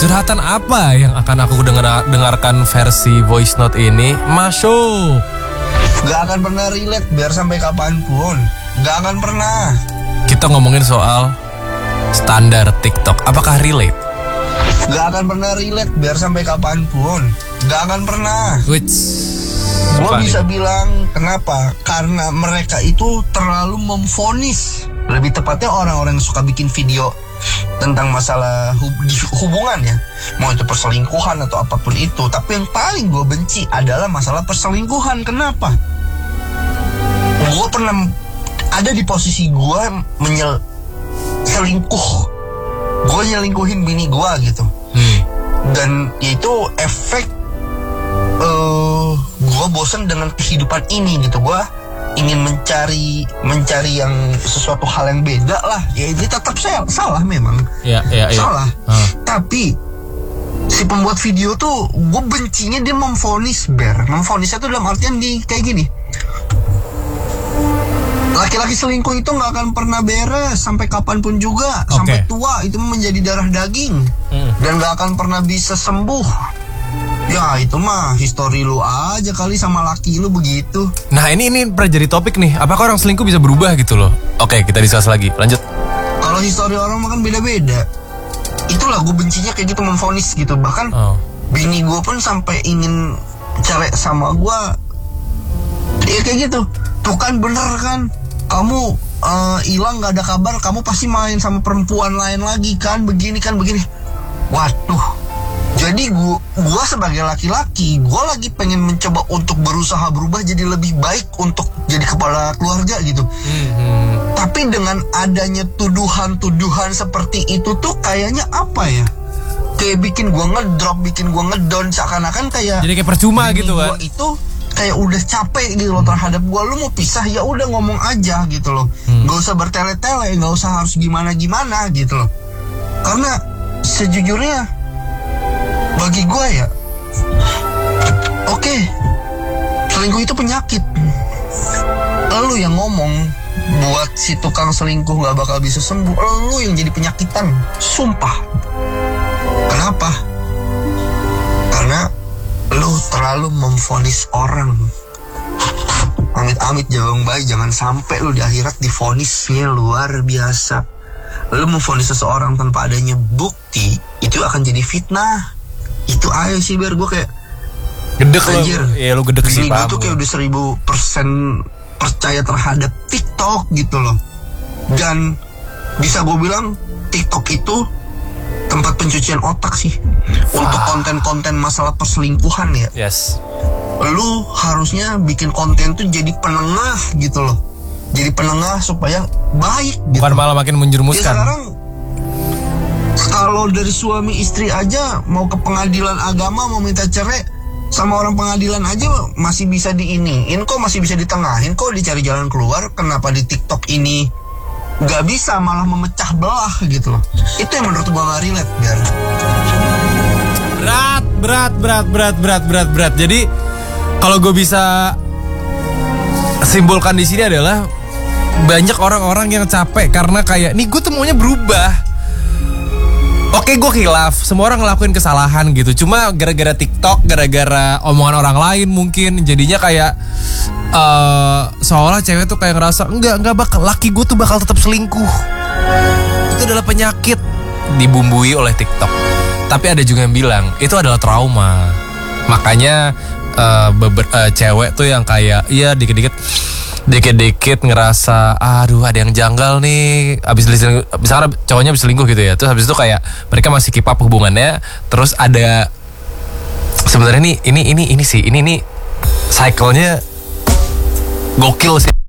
Curhatan apa yang akan aku dengarkan versi voice note ini? Masuk. Gak akan pernah relate biar sampai kapanpun. Gak akan pernah. Kita ngomongin soal standar TikTok. Apakah relate? Gak akan pernah relate biar sampai kapanpun. Gak akan pernah. Gue bisa bilang kenapa? Karena mereka itu terlalu memvonis. Lebih tepatnya orang-orang yang suka bikin video tentang masalah hubungan ya, mau itu perselingkuhan atau apapun itu. Tapi yang paling gue benci adalah masalah perselingkuhan. Kenapa? Gue pernah ada di posisi gue selingkuh. Gue nyelingkuhin bini gue gitu. Dan itu efek gue bosan dengan kehidupan ini gitu. Gue ingin mencari yang sesuatu hal yang beda lah. Ya ini tetap salah memang. Salah. Tapi si pembuat video tuh gue bencinya dia memvonis memvonisnya tuh dalam artian kayak gini. Laki-laki selingkuh itu gak akan pernah beres sampai kapanpun juga. Sampai tua itu menjadi darah daging. Dan gak akan pernah bisa sembuh. Ya itu mah histori lu aja kali sama laki lu begitu. Nah ini pernah jadi topik nih. Apakah orang selingkuh bisa berubah gitu loh? Oke, kita discuss lagi. Lanjut. Kalau histori orang mah kan beda-beda. Itulah gue bencinya kayak gitu, memvonis gitu. Bahkan bini gue pun sampai ingin cerai sama gue. Ya kayak gitu. Tuh kan bener kan, kamu hilang gak ada kabar, kamu pasti main sama perempuan lain lagi kan, begini. Waduh. Jadi gue sebagai laki-laki, gue lagi pengen mencoba untuk berusaha berubah jadi lebih baik untuk jadi kepala keluarga gitu. Tapi dengan adanya tuduhan-tuduhan seperti itu tuh kayaknya apa ya? Kayak bikin gue ngedrop, bikin gue ngedown, seakan-akan kayak jadi kayak percuma gitu kan? Gue itu kayak udah capek gitu loh terhadap gue. Lu mau pisah ya udah ngomong aja gitu loh. Gak usah bertele-tele, gak usah harus gimana-gimana gitu loh. Karena sejujurnya bagi gue ya, oke, selingkuh itu penyakit. Lu yang ngomong buat si tukang selingkuh gak bakal bisa sembuh, lu yang jadi penyakitan. Sumpah. Kenapa? Karena lu terlalu memvonis orang. Amit-amit jawang bayi, jangan sampai lu di akhirat divonisnya luar biasa. Lu memvonis seseorang tanpa adanya bukti, itu akan jadi fitnah. Itu aja sih biar gue kayak gedek lo. Ya lu gedek sih, paham. Gue tuh kayak udah 1000% percaya terhadap TikTok gitu loh. Dan bisa gue bilang TikTok itu tempat pencucian otak sih. Untuk konten-konten masalah perselingkuhan ya. Yes. Lu harusnya bikin konten tuh jadi penengah gitu loh. Jadi penengah supaya baik gitu. Bukan malah makin menjerumuskan. Ya sekarang kalau dari suami istri aja mau ke pengadilan agama, mau minta cerai sama orang pengadilan aja masih bisa diiniin kok, masih bisa ditengahin kok, dicari jalan keluar. Kenapa di TikTok ini gak bisa, malah memecah belah gitu loh. Itu yang menurut gue gak relate biar. Berat. Jadi kalau gue bisa simpulkan di sini adalah banyak orang-orang yang capek karena kayak nih gue tuh maunya berubah. Oke, gue khilaf, semua orang ngelakuin kesalahan gitu. Cuma gara-gara TikTok, gara-gara omongan orang lain mungkin jadinya kayak seolah cewek tuh kayak ngerasa enggak bakal, laki gue tuh bakal tetap selingkuh. Itu adalah penyakit dibumbui oleh TikTok. Tapi ada juga yang bilang itu adalah trauma. Makanya cewek tuh yang kayak dikit-dikit ngerasa aduh ada yang janggal nih, misalnya cowoknya habis selingkuh gitu ya, terus habis itu kayak mereka masih keep up hubungannya, terus ada sebenarnya ini cycle-nya gokil sih.